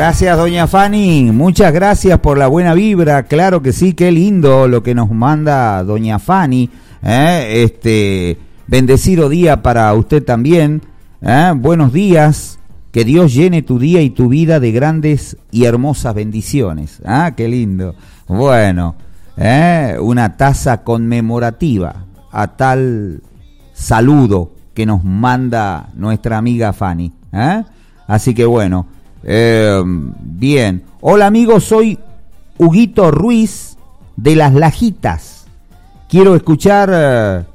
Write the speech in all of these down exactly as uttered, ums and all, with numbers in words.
Gracias, doña Fanny, muchas gracias por la buena vibra, claro que sí, qué lindo lo que nos manda doña Fanny, ¿eh? Este, bendecido día para usted también, ¿eh? Buenos días, que Dios llene tu día y tu vida de grandes y hermosas bendiciones, ah, qué lindo, bueno, ¿eh? Una taza conmemorativa a tal saludo que nos manda nuestra amiga Fanny, ¿eh? Así que bueno, eh, bien. Hola amigos, soy Huguito Ruiz de Las Lajitas. Quiero escuchar eh,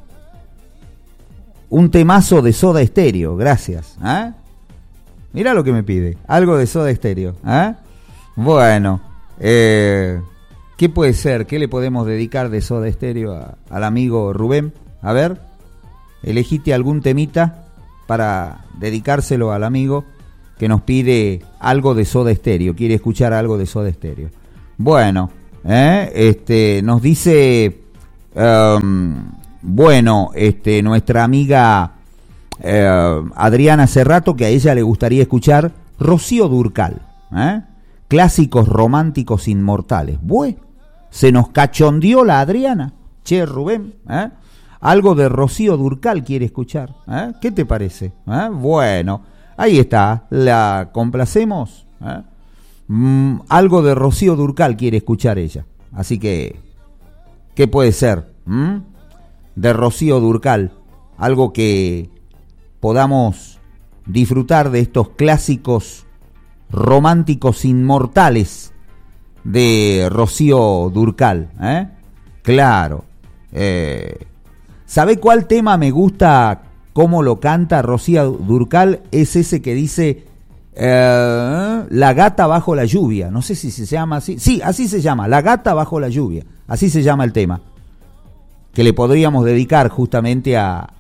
un temazo de Soda Stereo, gracias. ¿eh? Mirá lo que me pide, algo de Soda Stereo. ¿eh? Bueno, eh, ¿qué puede ser? ¿Qué le podemos dedicar de Soda Stereo a, al amigo Rubén? A ver. Elegite algún temita para dedicárselo al amigo que nos pide algo de Soda Stereo, quiere escuchar algo de Soda Stereo. Bueno, ¿eh? este, nos dice, um, bueno, este, nuestra amiga eh, Adriana Cerrato, que a ella le gustaría escuchar Rocío Dúrcal, ¿eh? Clásicos románticos inmortales. Bueno, se nos cachondeó la Adriana, che Rubén, ¿eh? Algo de Rocío Dúrcal quiere escuchar, ¿eh? ¿Qué te parece? ¿Eh? Bueno, ahí está, la complacemos, ¿eh? mm, algo de Rocío Dúrcal quiere escuchar ella, así que, ¿qué puede ser? ¿Mm? De Rocío Dúrcal, algo que podamos disfrutar de estos clásicos románticos inmortales de Rocío Dúrcal, ¿eh? Claro, eh... ¿Sabe cuál tema me gusta cómo lo canta Rocío Dúrcal? Es ese que dice eh, La gata bajo la lluvia. No sé si se llama así. Sí, así se llama, La gata bajo la lluvia. Así se llama el tema. Que le podríamos dedicar justamente a,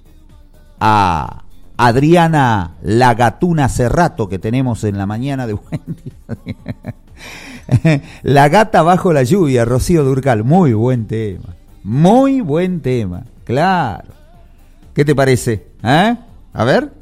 a Adriana La Gatuna Cerrato, que tenemos en la mañana de buen día. La gata bajo la lluvia, Rocío Dúrcal. Muy buen tema. Muy buen tema. Claro. ¿Qué te parece? ¿Eh? A ver.